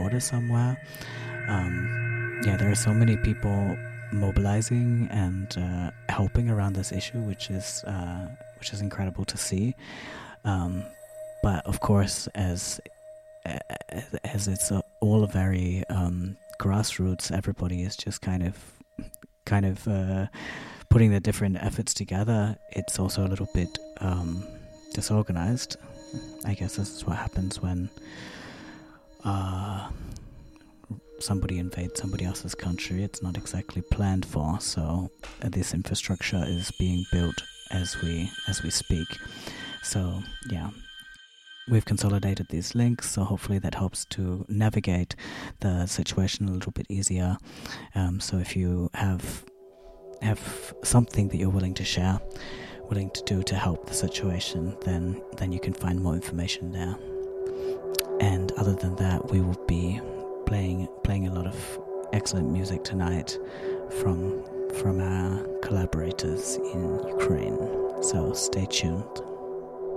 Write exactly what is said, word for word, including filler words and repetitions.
border somewhere. Um, yeah, there are so many people mobilizing and uh, helping around this issue, which is uh, which is incredible to see. Um, but of course, as as it's all very um, grassroots, everybody is just kind of kind of uh, putting their different efforts together. It's also a little bit um, disorganized. I guess this is what happens when uh, somebody invades somebody else's country. It's not exactly planned for, so uh, this infrastructure is being built as we as we speak. So yeah, we've consolidated these links, so hopefully that helps to navigate the situation a little bit easier. Um, so if you have have something that you're willing to share, willing to do to help the situation, then then you can find more information there. And other than that, we will be playing playing a lot of excellent music tonight from from our collaborators in Ukraine. So stay tuned.